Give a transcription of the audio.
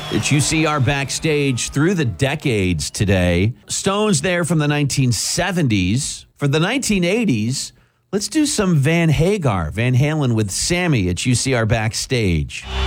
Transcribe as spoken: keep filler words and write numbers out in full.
It's U C R Backstage through the decades today. Stones there from the nineteen seventies. For the nineteen eighties, let's do some Van Hagar. Van Halen with Sammy at U C R Backstage.